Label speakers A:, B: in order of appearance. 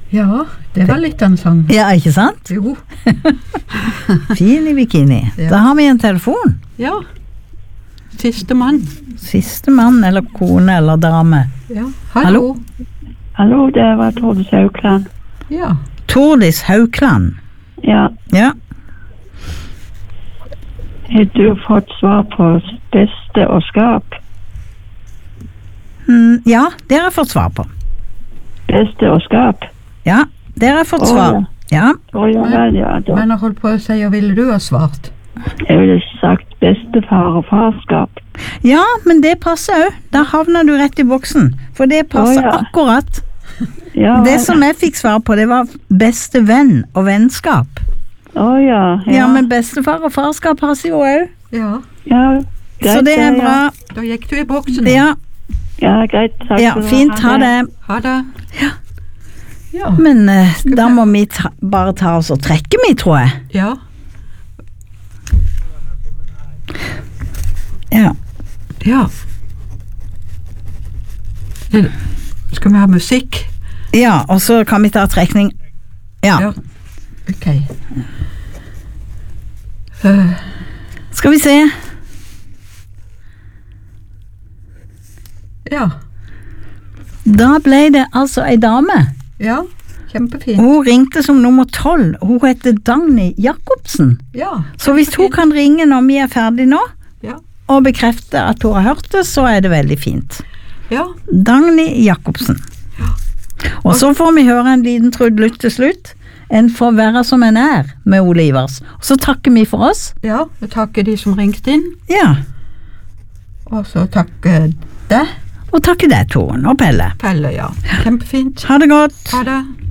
A: Ja, det var litt av en sang.
B: Ja, ikke sant?
A: Jo.
B: Fin i bikini.
A: Ja.
B: Da har vi en telefon.
A: Ja. Siste mann.
B: Siste mann eller kone eller dame.
A: Ja. Hallo.
C: Hallo, det var Tordis Haukland.
A: Ja.
B: Tordis Haukland.
C: Ja,
B: Ja.
C: har du fått svar på beste og skap?
B: Ja, det har jeg fått svar på.
C: Beste og skap?
B: Ja, det har jeg fått
C: Å,
B: svar. Ja.
C: Ja vel, ja. Da.
A: Men jeg holdt på å si, og ville du ha svart?
C: Jeg ville sagt bestefar og farskap.
B: Ja, men det passer jo. Da havner du rett i boksen. For det passer
C: Å, ja.
B: akkurat.
C: Ja,
B: Det som jeg fikk svar på, det var beste venn og vennskap.
C: ja.
B: Ja, men bestefar og farskap passer jo òg.
A: Ja.
C: Ja, greit.
B: Så det er
C: ja.
B: bra.
A: Da gikk du i boksen.
B: Ja,
C: Ja, greit. Takk
B: ja
C: skal du
B: fint. Ha det.
A: Ha det. Ja.
B: Men da må vi bare ta oss og trekke mi, tror jeg.
A: Ja.
B: Ja.
A: Ja. Skal vi ha musikk?
B: Ja, og så kan vi ta trekning. Ja.
A: Ja. Ok.
B: Skal vi se.
A: Ja.
B: Da ble det altså ei dame.
A: Ja. Kjempefint.
B: Hun ringte som nummer 12. Hun heter Dagny Jacobsen.
A: Ja.
B: Så hvis hun kan ringe når vi er ferdig nå,
A: Ja.
B: og bekrefte at hun har hørt det, så er det veldig fint.
A: Ja.
B: Dagny Jacobsen. Og så får vi høre en liten trudelutt til slutt. En får være som en er med Ole Ivars. Og så takker vi for oss.
A: Ja. Og takke de som ringte inn.
B: Ja.
A: Og så takke deg,
B: Og takke deg, Toren og Pelle.
A: Pelle, ja. Kjempefint.
B: Ha det godt.
A: Ha det.